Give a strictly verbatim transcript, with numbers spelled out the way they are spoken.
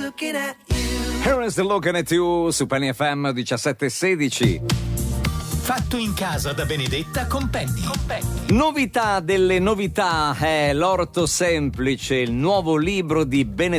looking at you. Here is the Looking at You su Penny F M diciassette sedici. Fatto in casa da Benedetta con Penny. Con Penny. Novità delle novità è L'orto semplice, il nuovo libro di Benedetta